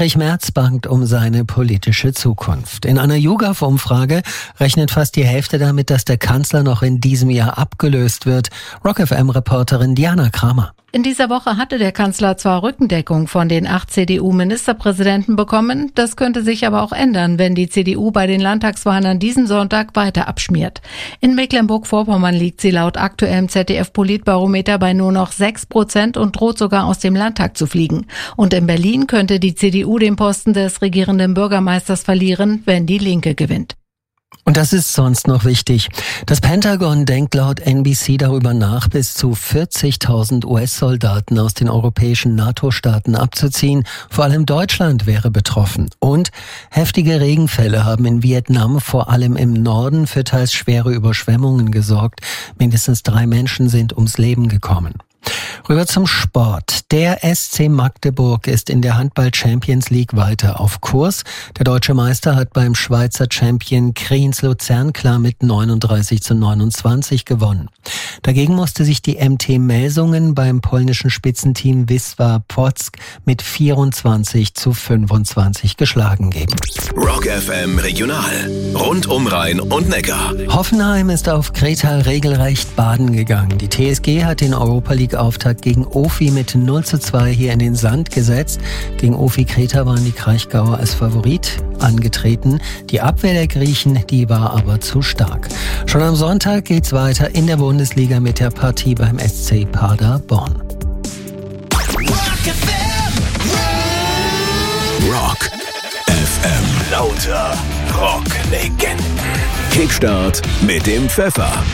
Friedrich Merz bangt um seine politische Zukunft. In einer YouGov-Umfrage rechnet fast die Hälfte damit, dass der Kanzler noch in diesem Jahr abgelöst wird. Rock FM-Reporterin Diana Kramer. In dieser Woche hatte der Kanzler zwar Rückendeckung von den 8 CDU-Ministerpräsidenten bekommen, das könnte sich aber auch ändern, wenn die CDU bei den Landtagswahlen an diesem Sonntag weiter abschmiert. In Mecklenburg-Vorpommern liegt sie laut aktuellem ZDF-Politbarometer bei nur noch 6% und droht sogar aus dem Landtag zu fliegen. Und in Berlin könnte die CDU den Posten des regierenden Bürgermeisters verlieren, wenn die Linke gewinnt. Und das ist sonst noch wichtig. Das Pentagon denkt laut NBC darüber nach, bis zu 40.000 US-Soldaten aus den europäischen NATO-Staaten abzuziehen. Vor allem Deutschland wäre betroffen. Und heftige Regenfälle haben in Vietnam vor allem im Norden für teils schwere Überschwemmungen gesorgt. Mindestens 3 Menschen sind ums Leben gekommen. Rüber zum Sport. Der SC Magdeburg ist in der Handball-Champions League weiter auf Kurs. Der deutsche Meister hat beim Schweizer Champion Kriens Luzern klar mit 39:29 gewonnen. Dagegen musste sich die MT Melsungen beim polnischen Spitzenteam Wisła Płock mit 24:25 geschlagen geben. Rock FM Regional. Rund um Rhein und Neckar. Hoffenheim ist auf Kreta regelrecht baden gegangen. Die TSG hat den Europa League-Auftakt gegen OFI mit 0:2 hier in den Sand gesetzt. Gegen OFI Kreta waren die Kraichgauer als Favorit angetreten. Die Abwehr der Griechen, die war aber zu stark. Schon am Sonntag geht's weiter in der Bundesliga mit der Partie beim SC Paderborn. Rock FM. Lauter Rocklegenden. Kickstart mit dem Pfeffer.